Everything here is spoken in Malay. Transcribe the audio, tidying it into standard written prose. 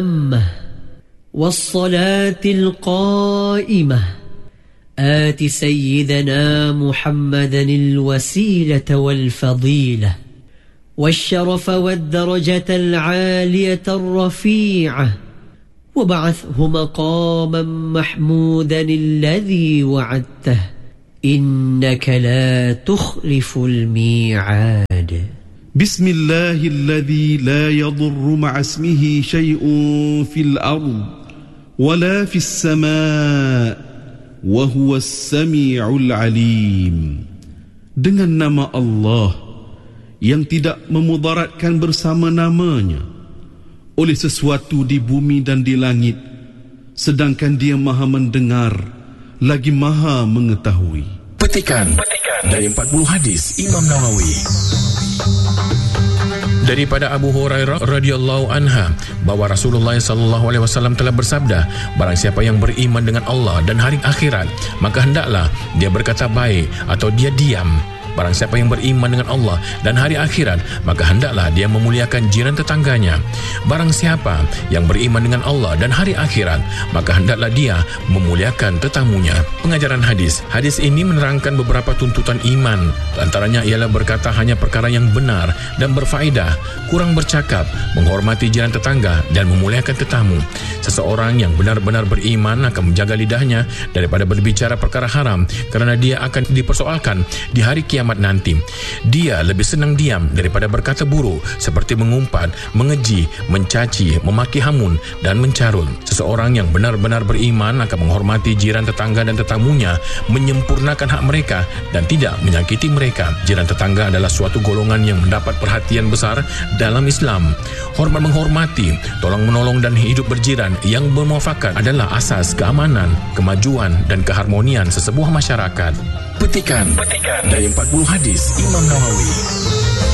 التامة والصلاة القائمة آت سيدنا محمدا الوسيلة والفضيلة والشرف والدرجة العالية الرفيعة وابعثه مقاما محمودا الذي وعدته إنك لا تخلف الميعاد. بسم الله الذي لا يضر مع اسمه شيء في الأرض ولا في السماء وهو السميع العليم. Dengan nama Allah yang tidak memudaratkan bersama namanya oleh sesuatu di bumi dan di langit, sedangkan Dia Maha mendengar lagi Maha mengetahui. Petikan dari 40 hadis Imam Nawawi. Daripada Abu Hurairah radhiyallahu anha bahwa Rasulullah sallallahu alaihi wasallam telah bersabda, barang siapa yang beriman dengan Allah dan hari akhirat, maka hendaklah dia berkata baik atau dia diam. Barang siapa yang beriman dengan Allah dan hari akhirat, maka hendaklah dia memuliakan jiran tetangganya. Barang siapa yang beriman dengan Allah dan hari akhirat, maka hendaklah dia memuliakan tetamunya. Pengajaran hadis. Hadis ini menerangkan beberapa tuntutan iman. Antaranya ialah berkata hanya perkara yang benar dan berfaedah, kurang bercakap, menghormati jiran tetangga dan memuliakan tetamu. Seseorang yang benar-benar beriman akan menjaga lidahnya daripada berbicara perkara haram, kerana dia akan dipersoalkan di hari kiamat nanti. Dia lebih senang diam daripada berkata buruk, seperti mengumpat, mengeji, mencaci, memaki hamun dan mencarut. Seseorang yang benar-benar beriman akan menghormati jiran tetangga dan tetamunya, menyempurnakan hak mereka dan tidak menyakiti mereka. Jiran tetangga adalah suatu golongan yang mendapat perhatian besar dalam Islam. Hormat menghormati, tolong menolong dan hidup berjiran yang bermuafakat adalah asas keamanan, kemajuan dan keharmonian sesebuah masyarakat. Petikan dari 40 hadis Imam Nawawi.